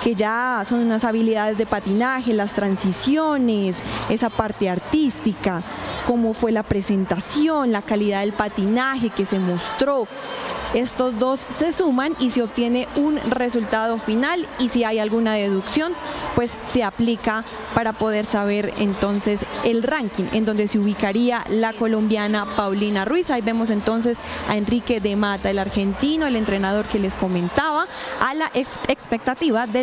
que ya son unas habilidades de patinaje, las transiciones, esa parte artística, cómo fue la presentación, la calidad del patinaje que se mostró. Estos dos se suman y se obtiene un resultado final, y si hay alguna deducción, pues se aplica para poder saber entonces el ranking en donde se ubicaría la colombiana Paulina Ruiz. Ahí vemos entonces a Enrique de Mata, el argentino, el entrenador que les comentaba, a la expectativa del